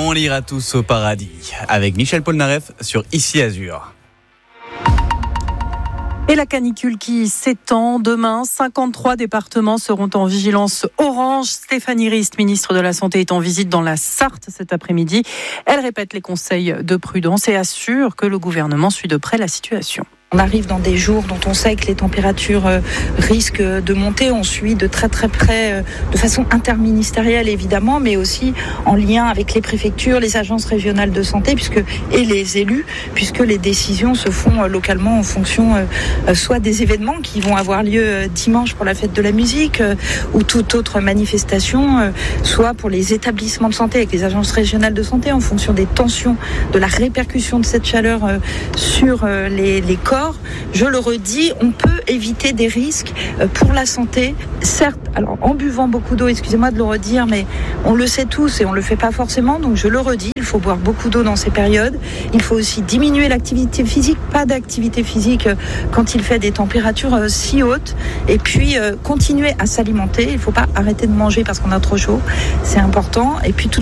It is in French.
On ira tous au paradis avec Michel Polnareff sur Ici Azur. Et la canicule qui s'étend demain, 53 départements seront en vigilance orange. Stéphanie Rist, ministre de la Santé, est en visite dans la Sarthe cet après-midi. Elle répète les conseils de prudence et assure que le gouvernement suit de près la situation. On arrive dans des jours dont on sait que les températures risquent de monter. On suit de très très près, de façon interministérielle évidemment, mais aussi en lien avec les préfectures, les agences régionales de santé et les élus, puisque les décisions se font localement en fonction soit des événements qui vont avoir lieu dimanche pour la fête de la musique ou toute autre manifestation, soit pour les établissements de santé avec les agences régionales de santé en fonction des tensions, de la répercussion de cette chaleur sur les corps. Je le redis, on peut éviter des risques pour la santé, certes, alors en buvant beaucoup d'eau, excusez-moi de le redire, mais on le sait tous et on le fait pas forcément, donc je le redis, il faut boire beaucoup d'eau dans ces périodes. Il faut aussi diminuer l'activité physique, pas d'activité physique quand il fait des températures si hautes, et puis continuer à s'alimenter. Il faut pas arrêter de manger parce qu'on a trop chaud, c'est important, et puis tout